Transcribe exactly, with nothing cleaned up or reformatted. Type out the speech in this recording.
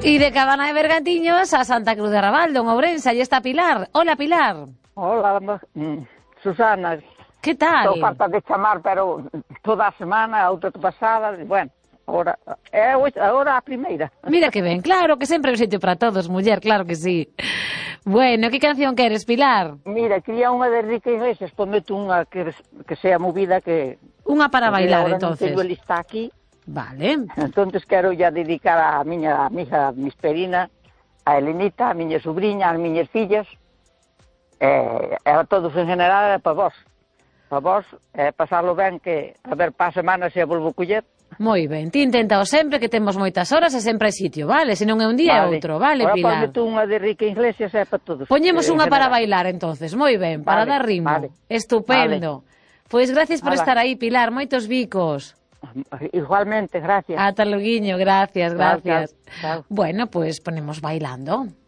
Y de Cabana de Bergantiños a Santa Cruz de Rabaldo, en Ourense, allí está Pilar. Hola, Pilar. Hola, Susana. Que tal? Estou farta de chamar, pero toda a semana, a outra pasada, bueno, agora é agora a primeira. Mira que ben, claro que sempre hai un sitio para todos, muller, claro que sí. Bueno, que canción queres, Pilar? Mira, quería unha de Enrique Iglesias, ponmete unha que, que sea movida, que... Unha para bailar, entonces. Agora non teño a lista aquí. Vale. Entonces quero ya dedicar a miña amiga, a mi esperina, a Elenita, a miña sobrinha, as miñas fillas, e, e a todos en general, e para vos. Para vos, e pasarlo ben, que a ver pa semana se a volvo coller. Moi ben, ti intentao sempre, que temos moitas horas e sempre hai sitio, vale? Se non é un día Vale. é outro, vale, Ahora Pilar? ponme tú unha de Enrique Iglesias e para todos. Poñemos eh, unha para general. bailar, entonces, moi ben, para Vale, dar ritmo. vale. Estupendo. Pois gracias por Hala. estar aí, Pilar, moitos bicos. Igualmente, gracias. Ata loguiño, gracias, Chao, gracias. chao, chao. Bueno, pues ponemos bailando.